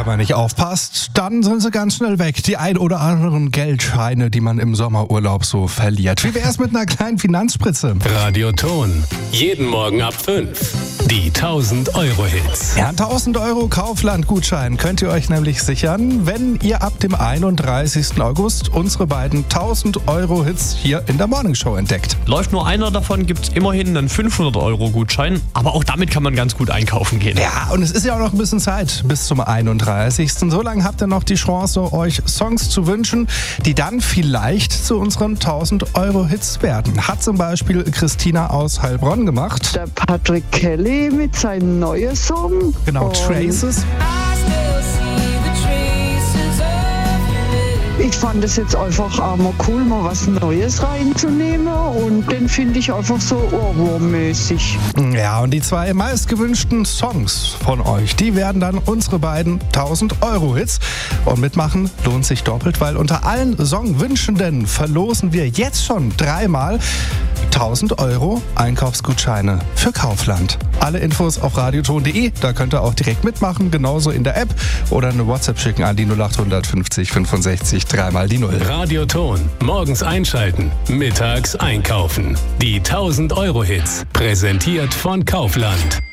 man nicht aufpasst, dann sind sie ganz schnell weg. Die ein oder anderen Geldscheine, die man im Sommerurlaub so verliert. Wie wär's mit einer kleinen Finanzspritze? Radioton. Jeden Morgen ab 5. Die 1000-Euro-Hits. Ja, 1000 Euro Kaufland-Gutschein könnt ihr euch nämlich sichern, wenn ihr ab dem 31. August unsere beiden 1000-Euro-Hits hier in der Morningshow entdeckt. Läuft nur einer davon, gibt's immerhin einen 500-Euro-Gutschein. Aber auch damit kann man ganz gut einkaufen gehen. Ja, und es ist ja auch noch ein bisschen Zeit bis zum 31. So lange habt ihr noch die Chance, euch Songs zu wünschen, die dann vielleicht zu unseren 1000-Euro-Hits werden. Hat zum Beispiel Christina aus Heilbronn gemacht. Der Patrick Kelly mit seinem neuen Song. Genau, Traces. Ich fand es jetzt einfach einmal cool, mal was Neues reinzunehmen, und den finde ich einfach so ohrwurmmäßig. Ja, und die zwei meistgewünschten Songs von euch, die werden dann unsere beiden 1000-Euro-Hits. Und mitmachen lohnt sich doppelt, weil unter allen Songwünschenden verlosen wir jetzt schon 3-mal 1000 Euro Einkaufsgutscheine für Kaufland. Alle Infos auf radioton.de, da könnt ihr auch direkt mitmachen, genauso in der App oder eine WhatsApp schicken an die 0800 50 65 3 die 0. Radioton. Morgens einschalten, mittags einkaufen. Die 1000-Euro-Hits. Präsentiert von Kaufland.